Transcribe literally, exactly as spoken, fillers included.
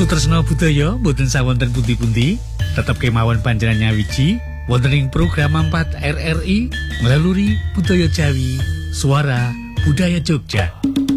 Sutresna budaya boten sawonten pundi-pundi, tetep kemawon panjenengan nyawiji wonten ing program empat R R I melalui budaya Jawi, Suara Budaya Jogja.